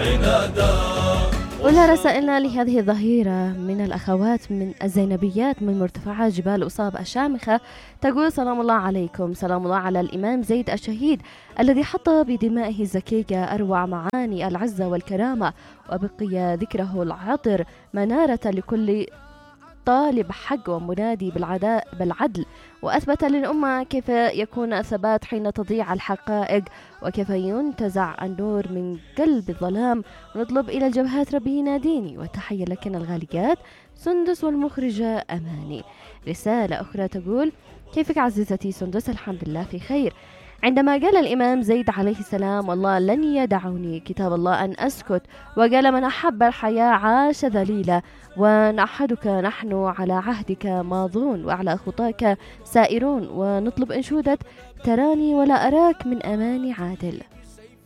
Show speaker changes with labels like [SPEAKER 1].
[SPEAKER 1] أولى رسائلنا لهذه الظهيرة من الأخوات من الزينبيات من مرتفعات جبال أصاب الشامخة، تقول: سلام الله عليكم، سلام الله على الإمام زيد الشهيد الذي حط بدمائه الزكية أروع معاني العزة والكرامة، وبقي ذكره العطر منارة لكل طالب حق ومنادي بالعدل، وأثبت للأمة كيف يكون الثبات حين تضيع الحقائق، وكيف ينتزع النور من قلب الظلام. نطلب إلى الجبهات ربي يناديني. وتحية لكن الغاليات سندس والمخرجة أماني. رسالة أخرى تقول: كيفك عزيزتي سندس؟ الحمد لله في خير. عندما قال الإمام زيد عليه السلام: والله لن يدعوني كتاب الله أن أسكت، وقال: من أحب الحياة عاش ذليلا، ونعهدك نحن على عهدك ماضون وعلى خطاك سائرون، ونطلب أنشودة تراني ولا أراك من أماني عادل.